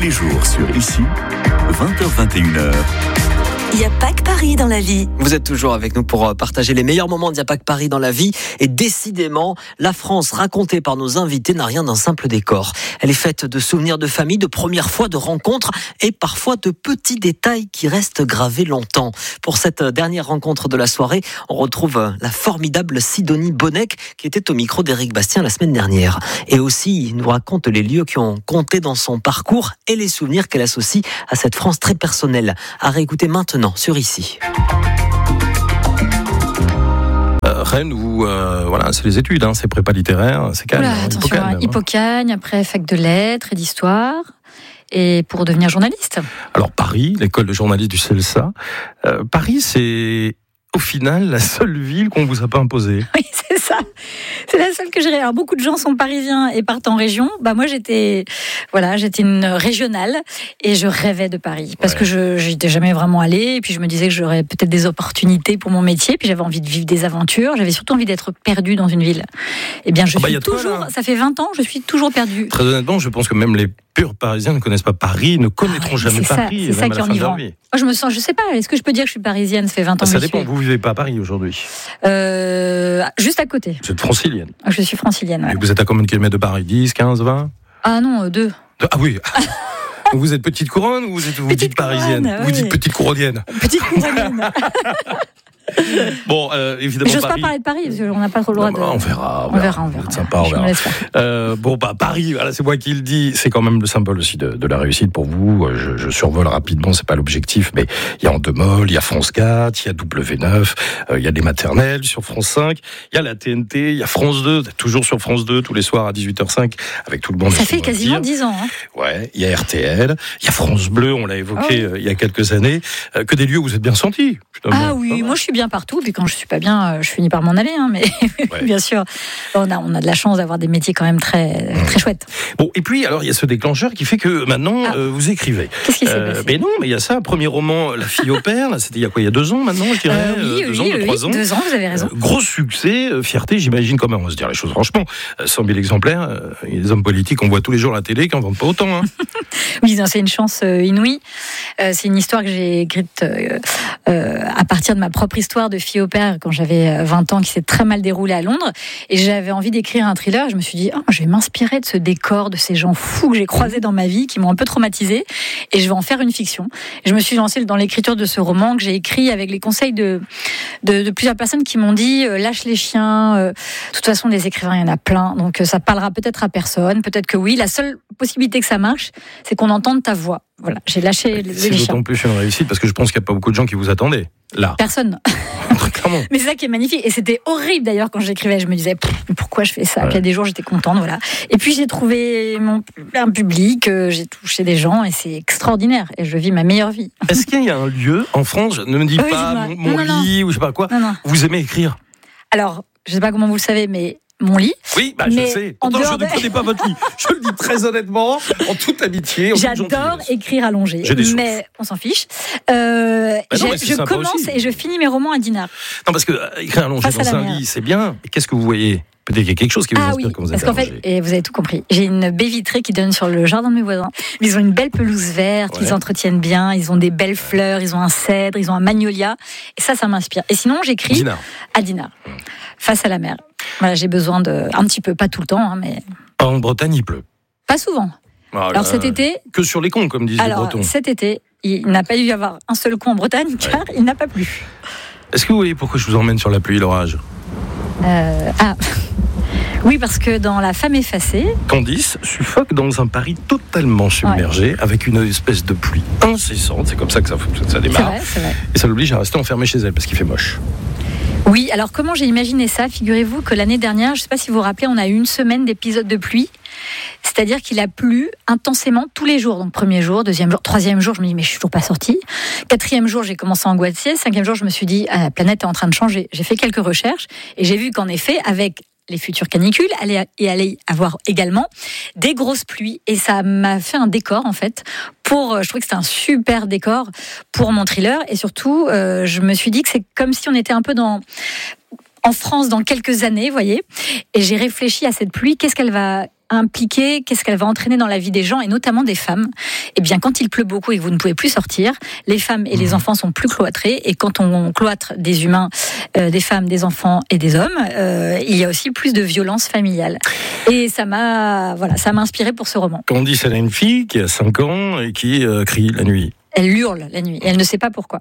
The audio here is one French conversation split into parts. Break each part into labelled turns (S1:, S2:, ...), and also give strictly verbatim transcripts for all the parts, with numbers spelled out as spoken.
S1: les jours sur Ici, vingt heures vingt et une heures.
S2: Il n'y a pas que Paris dans la vie.
S3: Vous êtes toujours avec nous pour partager les meilleurs moments d'Il n'y a pas que Paris dans la vie. Et décidément, la France racontée par nos invités n'a rien d'un simple décor. Elle est faite de souvenirs de famille, de premières fois, de rencontres et parfois de petits détails qui restent gravés longtemps. Pour cette dernière rencontre de la soirée, on retrouve la formidable Sidonie Bonnec qui était au micro d'Éric Bastien la semaine dernière. Et aussi, il nous raconte les lieux qui ont compté dans son parcours et les souvenirs qu'elle associe à cette France très personnelle. À réécouter maintenant sur Ici.
S4: Euh, Rennes, où euh, voilà, c'est les études, hein, c'est prépa littéraire, c'est calme.
S5: Oula, attention, Hippocagne, hein. Hippocagne, après fac de lettres et d'histoire, et pour devenir journaliste.
S4: Alors Paris, l'école de journalisme du CELSA. Euh, Paris, c'est au final la seule ville qu'on vous a pas imposée.
S5: Oui, c'est ça. C'est la seule que j'ai. Alors beaucoup de gens sont parisiens et partent en région. Bah moi j'étais, voilà, j'étais une régionale et je rêvais de Paris parce ouais. que je j'étais jamais vraiment allée. Et puis je me disais que j'aurais peut-être des opportunités pour mon métier. Puis j'avais envie de vivre des aventures. J'avais surtout envie d'être perdue dans une ville. Eh bien je ah bah, suis toujours. Quoi, ça fait vingt ans, je suis toujours perdue.
S4: Très honnêtement, je pense que même les purs Parisiens ne connaissent pas Paris, ne connaîtront ah ouais, jamais
S5: c'est
S4: Paris.
S5: Ça, c'est ça qui est enivrant. Moi, je me sens, je sais pas, est-ce que je peux dire que je suis parisienne? Ça fait vingt ans
S4: ça
S5: que
S4: je
S5: suis.
S4: Ça dépend, vous vivez pas à Paris aujourd'hui
S5: euh, Juste à côté.
S4: Vous êtes francilienne?
S5: Je suis francilienne, ouais.
S4: Et vous êtes à combien de kilomètres de Paris? dix, quinze, vingt?
S5: Ah non, deux.
S4: deux ah oui. Vous êtes petite couronne ou vous êtes vous
S5: petite
S4: dites parisienne
S5: couronne,
S4: Vous
S5: oui.
S4: dites petite couronnienne?
S5: Petite couronnienne.
S4: Bon, euh, évidemment.
S5: Mais j'ose
S4: Paris.
S5: pas parler de Paris parce qu'on n'a pas trop le droit
S4: non,
S5: de.
S4: On verra.
S5: On verra, on verra.
S4: C'est sympa, on verra. Euh, bon, bah Paris, voilà, c'est moi qui le dis. C'est quand même le symbole aussi de, de la réussite pour vous. Je, je survole rapidement, c'est pas l'objectif, mais il y a Endemol, il y a France quatre, il y a W neuf, euh, il y a des maternelles sur France cinq, il y a la T N T, il y a France deux, toujours sur France deux tous les soirs à dix-huit heures cinq avec tout le monde.
S5: Ça fait quasiment dix ans. Hein.
S4: Ouais, il y a R T L, il y a France Bleu, on l'a évoqué oh. euh, il y a quelques années. Euh, que des lieux où vous êtes bien sentis.
S5: Ah oui, ah, moi je suis bien partout. Puis quand je suis pas bien, je finis par m'en aller. Hein, mais ouais. bien sûr, on a on a de la chance d'avoir des métiers quand même très très chouettes.
S4: Bon, et puis alors il y a ce déclencheur qui fait que maintenant ah. euh, vous écrivez.
S5: Qu'est-ce qui s'est euh, passé?
S4: Mais non, mais il y a ça, premier roman, La fille au père. Là, c'était il y a quoi? Il y a deux ans maintenant, je dirais.
S5: Euh, oui,
S4: deux
S5: oui,
S4: ans,
S5: oui,
S4: trois ans.
S5: Deux ans, vous avez raison.
S4: Euh, gros succès, euh, fierté, j'imagine quand même. On va se dire les choses franchement. Euh, cent mille exemplaires. Euh, il y a des hommes politiques, on voit tous les jours à la télé, qui en vendent pas autant. Hein.
S5: Oui, non, c'est une chance euh, inouïe. Euh, c'est une histoire que j'ai écrite euh, euh, à partir de ma propre histoire de fille au père quand j'avais vingt ans, qui s'est très mal déroulée à Londres. Et j'avais envie d'écrire un thriller. Je me suis dit, oh, je vais m'inspirer de ce décor, de ces gens fous que j'ai croisés dans ma vie, qui m'ont un peu traumatisée, et je vais en faire une fiction. Et je me suis lancée dans l'écriture de ce roman que j'ai écrit avec les conseils de, de, de plusieurs personnes qui m'ont dit, euh, lâche les chiens. Euh, de toute façon, des écrivains, il y en a plein. Donc ça parlera peut-être à personne. Peut-être que oui. La seule possibilité que ça marche, c'est qu'on entende ta voix. Voilà, j'ai lâché les,
S4: c'est
S5: les chiens.
S4: C'est d'autant plus une réussite parce que je pense qu'il n'y a pas beaucoup de gens qui vous attendaient. Là.
S5: Personne. Mais c'est ça qui est magnifique. Et c'était horrible d'ailleurs quand j'écrivais. Je me disais, pourquoi je fais ça? Ouais. Puis il y a des jours, j'étais contente. Voilà. Et puis j'ai trouvé mon, un public, euh, j'ai touché des gens et c'est extraordinaire. Et je vis ma meilleure vie.
S4: Est-ce qu'il y a un lieu en France, ne me dis oui, pas mon, mon non, non, lit non. ou je sais pas quoi, non, non. vous aimez écrire?
S5: Alors, je sais pas comment vous le savez, mais mon lit.
S4: Oui, bah, je le sais. Pourtant, je ne connais pas votre lit. Je le dis très honnêtement, en toute amitié. En
S5: J'adore
S4: toute
S5: écrire allongé, mais on s'en fiche. Euh,
S4: bah non,
S5: je commence
S4: aussi.
S5: et je finis mes romans à Dinard.
S4: Non, parce que euh, écrire allongé Face dans un mer. lit, c'est bien. Mais qu'est-ce que vous voyez? Peut-être qu'il y a quelque chose qui vous
S5: ah
S4: inspire
S5: oui,
S4: quand vous êtes
S5: parce qu'en
S4: allongé.
S5: fait, et vous avez tout compris, j'ai une baie vitrée qui donne sur le jardin de mes voisins. Ils ont une belle pelouse verte, ouais. Ils entretiennent bien, ils ont des belles fleurs, ils ont un cèdre, ils ont un magnolia. Et ça, ça m'inspire. Et sinon, j'écris
S4: Dinard.
S5: à Dinard, mmh. face à la mer. Voilà, j'ai besoin de, un petit peu, pas tout le temps, hein, mais.
S4: En Bretagne, il pleut.
S5: Pas souvent.
S4: Voilà.
S5: Alors cet été.
S4: Que sur les cons, comme disent
S5: alors,
S4: les Bretons.
S5: Cet été, il n'a pas dû y avoir un seul con en Bretagne, car ouais. il n'a pas plu.
S4: Est-ce que vous voyez pourquoi je vous emmène sur la pluie et l'orage?
S5: euh, Ah. Oui, parce que dans La femme effacée,
S4: Candice suffoque dans un Paris totalement submergé, ouais. avec une espèce de pluie incessante. C'est comme ça que ça, ça démarre.
S5: C'est vrai, c'est vrai.
S4: Et ça l'oblige à rester enfermée chez elle parce qu'il fait moche.
S5: Oui, alors comment j'ai imaginé ça? Figurez-vous que l'année dernière, je ne sais pas si vous vous rappelez, on a eu une semaine d'épisodes de pluie. C'est-à-dire qu'il a plu intensément tous les jours. Donc premier jour, deuxième jour, troisième jour, je me dis mais je suis toujours pas sortie. Quatrième jour, j'ai commencé à angoisser. Cinquième jour, je me suis dit ah, la planète est en train de changer. J'ai fait quelques recherches et j'ai vu qu'en effet, avec les futures canicules, allait y allait avoir également des grosses pluies. Et ça m'a fait un décor, en fait, pour, je trouvais que c'était un super décor pour mon thriller. Et surtout, euh, je me suis dit que c'est comme si on était un peu dans... en France dans quelques années, vous voyez. Et j'ai réfléchi à cette pluie, qu'est-ce qu'elle va impliquer, qu'est-ce qu'elle va entraîner dans la vie des gens, et notamment des femmes. Eh bien, quand il pleut beaucoup et que vous ne pouvez plus sortir, les femmes et les enfants sont plus cloîtrés, et quand on cloître des humains, euh, des femmes, des enfants et des hommes, euh, il y a aussi plus de violence familiale. Et ça m'a, voilà, ça m'a inspiré pour ce roman.
S4: Candice, elle a une fille qui a cinq ans et qui euh, crie la nuit.
S5: Elle hurle la nuit et elle ne sait pas pourquoi.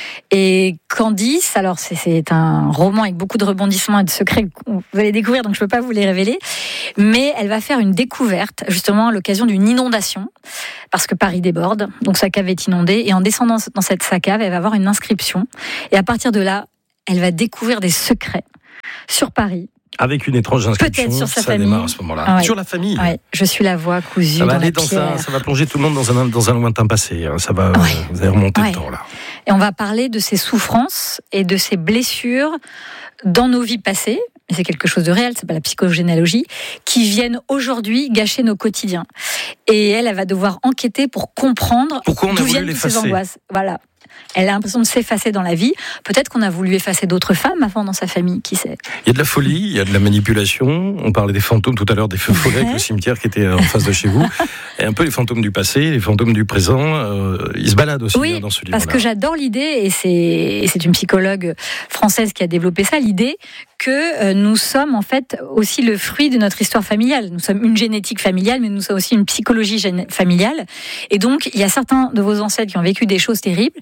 S5: Et Candice, alors c'est, c'est un roman avec beaucoup de rebondissements et de secrets que vous allez découvrir, donc je ne peux pas vous les révéler, mais elle va faire une découverte justement à l'occasion d'une inondation, parce que Paris déborde, donc sa cave est inondée, et en descendant dans cette sa cave, elle va avoir une inscription, et à partir de là, elle va découvrir des secrets sur Paris.
S4: Avec une étrange inscription,
S5: peut-être sur sa
S4: ça
S5: famille.
S4: démarre à ce moment-là.
S5: Ah ouais.
S4: Sur la famille.
S5: Ouais. Je suis la voix cousue
S4: ça va
S5: dans
S4: aller
S5: la
S4: dans
S5: pierre.
S4: un, ça va plonger tout le monde dans un, dans un lointain passé. Ça va,
S5: Ouais.
S4: vous allez remonter
S5: Ouais.
S4: le temps là.
S5: Et on va parler de ses souffrances et de ses blessures dans nos vies passées. Et c'est quelque chose de réel, c'est pas la psychogénéalogie, qui viennent aujourd'hui gâcher nos quotidiens. Et elle, elle va devoir enquêter pour comprendre
S4: Pourquoi on a
S5: d'où
S4: voulu
S5: viennent toutes ces
S4: l'effacer.
S5: angoisses. Voilà. Elle a l'impression de s'effacer dans la vie. Peut-être qu'on a voulu effacer d'autres femmes avant dans sa famille, qui sait.
S4: Il y a de la folie, il y a de la manipulation. On parlait des fantômes tout à l'heure, des feux follets avec le cimetière qui était en face de chez vous. Et un peu les fantômes du passé, les fantômes du présent. Euh, ils se baladent aussi
S5: Oui,
S4: dans ce livre-là.
S5: parce que j'adore l'idée, et c'est, et c'est une psychologue française qui a développé ça, l'idée que euh, nous sommes en fait aussi le fruit de notre histoire familiale. Nous sommes une génétique familiale, mais nous sommes aussi une psychologie gén- familiale. Et donc, il y a certains de vos ancêtres qui ont vécu des choses terribles.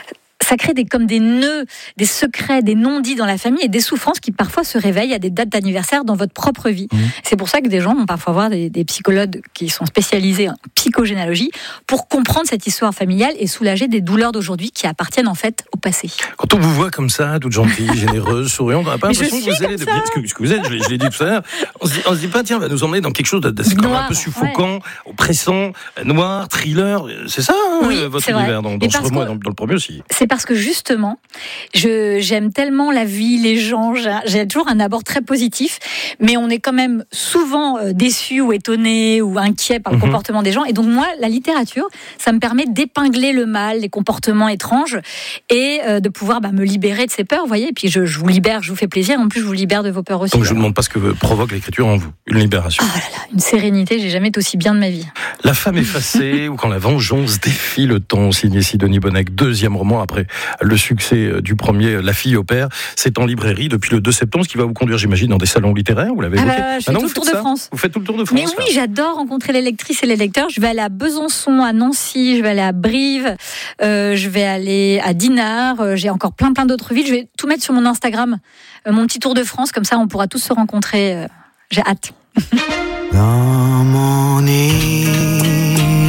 S5: Ça crée des, comme des nœuds, des secrets, des non-dits dans la famille, et des souffrances qui parfois se réveillent à des dates d'anniversaire dans votre propre vie. Mmh. C'est pour ça que des gens vont parfois voir des, des psychologues qui sont spécialisés en psychogénéalogie pour comprendre cette histoire familiale et soulager des douleurs d'aujourd'hui qui appartiennent en fait au passé.
S4: Quand on vous voit comme ça, toute gentille, généreuse, souriante, on n'a pas l'impression que vous allez de ce que, ce que vous êtes, je l'ai, je l'ai dit tout à l'heure, on se dit, on se dit pas, tiens, on va nous emmener dans quelque chose de, de c'est noir, un peu suffocant, ouais. oppressant, noir, thriller, c'est ça, hein,
S5: oui,
S4: votre univers, dans, dans ce roman et dans, dans le premier aussi.
S5: C'est parce que justement, je, j'aime tellement la vie, les gens, j'ai, j'ai toujours un abord très positif, mais on est quand même souvent euh, déçu ou étonné ou inquiet par le mmh. comportement des gens. Et donc moi, la littérature, ça me permet d'épingler le mal, les comportements étranges, et euh, de pouvoir bah, me libérer de ces peurs, vous voyez. Et puis je, je vous libère, je vous fais plaisir, en plus je vous libère de vos peurs aussi.
S4: Donc je ne demande pas ce que provoque l'écriture en vous, une libération.
S5: Ah là là, une sérénité, j'ai jamais été aussi bien de ma vie.
S4: La femme effacée, ou quand la vengeance défie le temps, signé Sidonie Bonnec, deuxième roman après le succès du premier, La fille au père. C'est en librairie depuis le deux septembre, ce qui va vous conduire, j'imagine, dans des salons littéraires, vous l'avez
S5: ah
S4: évoqué.
S5: bah, je fais tout le tour de
S4: ça
S5: France.
S4: Vous faites tout le tour de France.
S5: Mais oui, j'adore rencontrer les lectrices et les lecteurs. Je vais aller à Besançon, à Nancy, je vais aller à Brive, euh, je vais aller à Dinard, euh, j'ai encore plein plein d'autres villes. Je vais tout mettre sur mon Instagram, euh, mon petit tour de France, comme ça on pourra tous se rencontrer. Euh, j'ai hâte.
S6: Dans mon île.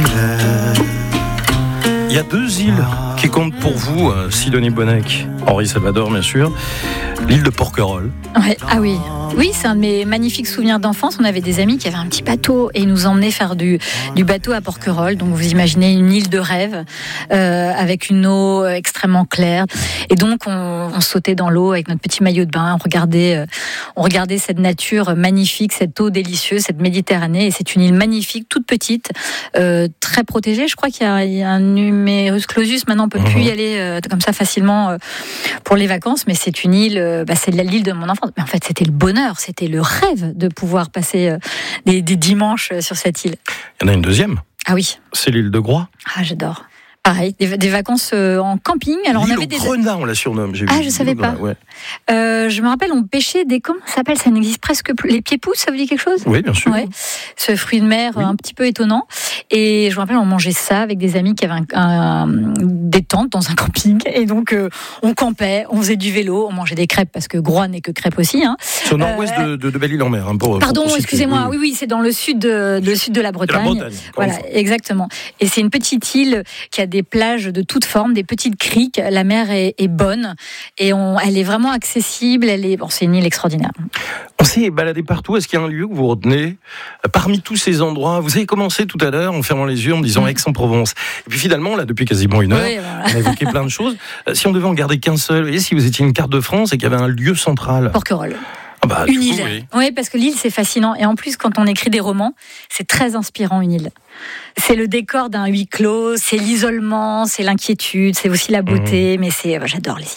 S4: Il y a deux îles qui comptent pour vous, Sidonie Bonnec, Henri Salvador bien sûr, l'île de Porquerolles.
S5: Ouais, ah oui, oui, c'est un de mes magnifiques souvenirs d'enfance. On avait des amis qui avaient un petit bateau et ils nous emmenaient faire du, du bateau à Porquerolles. Donc vous imaginez une île de rêve euh, avec une eau extrêmement claire. Et donc on, on sautait dans l'eau avec notre petit maillot de bain, on regardait, euh, on regardait cette nature magnifique, cette eau délicieuse, cette Méditerranée. Et c'est une île magnifique, toute petite, euh, très protégée. Je crois qu'il y a, il y a un numerus clausus. Maintenant on peut plus y aller euh, comme ça facilement euh, pour les vacances. Mais c'est une île, euh, bah, c'est l'île de mon enfance. Mais en fait c'était le bonheur, c'était le rêve de pouvoir passer euh, des, des dimanches sur cette île.
S4: Il y en a une deuxième.
S5: Ah oui.
S4: C'est l'île de Groix.
S5: Ah, j'adore. Pareil, des, des vacances euh, en camping. Alors
S4: l'île
S5: on avait
S4: au
S5: des
S4: Grenat, on la surnomme. J'ai
S5: ah,
S4: vu
S5: je savais pas.
S4: Ouais.
S5: Euh, je me rappelle, on pêchait des comment ça s'appelle, ça n'existe presque plus. Les pieds-pousses, ça vous dit quelque chose?
S4: Oui, bien sûr.
S5: Ouais. Ce fruit de mer oui. un petit peu étonnant. Et je me rappelle, on mangeait ça avec des amis qui avaient un, un, des tentes dans un camping. Et donc euh, on campait, on faisait du vélo, on mangeait des crêpes parce que Groix n'est que crêpes aussi. Hein.
S4: C'est au nord-ouest euh, de, de, de Belle-Île-en-Mer. Hein, pour,
S5: pardon,
S4: pour
S5: excusez-moi. Oui, oui, c'est dans le sud de, de, sud de la Bretagne.
S4: De la Bretagne.
S5: Voilà, exactement. Et c'est une petite île qui a des plages de toutes formes, des petites criques. La mer est, est bonne et on, elle est vraiment accessible. Elle est, bon, c'est une île extraordinaire.
S4: On s'est baladé partout. Est-ce qu'il y a un lieu que vous retenez parmi tous ces endroits? Vous avez commencé tout à l'heure en fermant les yeux en me disant mmh. Aix-en-Provence. Et puis finalement, là, depuis quasiment une heure, oui, voilà. on a évoqué plein de choses. Si on devait en garder qu'un seul, vous voyez, si vous étiez une carte de France et qu'il y avait un lieu central.
S5: Porquerolles.
S4: Ah bah,
S5: une
S4: coup,
S5: île.
S4: Oui.
S5: oui, parce que l'île, c'est fascinant. Et en plus, quand on écrit des romans, c'est très inspirant, une île. C'est le décor d'un huis clos, c'est l'isolement, c'est l'inquiétude, c'est aussi la beauté, mmh. mais c'est, j'adore les îles.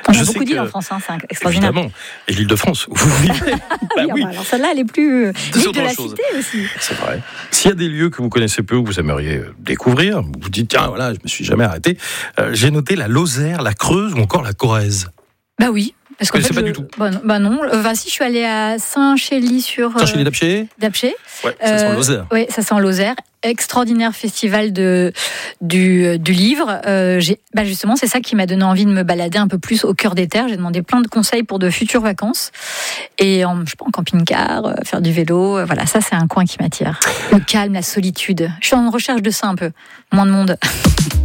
S5: On
S4: Je
S5: a
S4: sais
S5: beaucoup d'îles
S4: que-
S5: en France, hein, c'est extraordinaire.
S4: Évidemment. Et l'Île-de-France, où vous vivez. Bah
S5: Oui,
S4: oui,
S5: alors celle-là, elle est plus euh,
S4: C'est
S5: l'île de
S4: autre
S5: la
S4: chose.
S5: cité aussi.
S4: c'est vrai. S'il y a des lieux que vous connaissez peu ou que vous aimeriez euh, découvrir, vous vous dites, tiens, voilà, je me suis jamais arrêté, euh, j'ai noté la Lozère, la Creuse ou encore la Corrèze.
S5: Bah oui. Parce qu'en
S4: Vous
S5: fait,
S4: connaissez pas
S5: je-
S4: du tout.
S5: Bah non, bah non. Euh, bah si, je suis allée à Saint-Chély-sur
S4: Tiens, chez les
S5: euh,
S4: Dapché
S5: Dapché.
S4: Ouais, ça sent
S5: Euh,
S4: Lozère.
S5: Oui, ça sent Lozère. Extraordinaire festival de, du, du livre. Euh, j'ai, bah justement, c'est ça qui m'a donné envie de me balader un peu plus au cœur des terres. J'ai demandé plein de conseils pour de futures vacances. Et en, je sais pas, en camping-car, euh, faire du vélo. euh, Voilà, ça, c'est un coin qui m'attire. Le calme, la solitude. Je suis en recherche de ça un peu. Moins de monde.